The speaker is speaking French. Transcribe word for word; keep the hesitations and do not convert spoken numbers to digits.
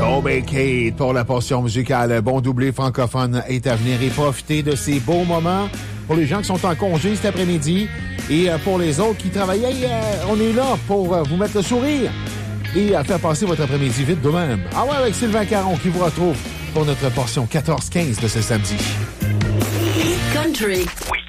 Toby Keith pour la portion musicale. Bon doublé francophone est à venir et profitez de ces beaux moments pour les gens qui sont en congé cet après-midi et pour les autres qui travaillent. Euh, on est là pour vous mettre le sourire et à faire passer votre après-midi vite de même. Ah ouais, avec Sylvain Caron qui vous retrouve pour notre portion quatorze quinze de ce samedi. Country. Oui.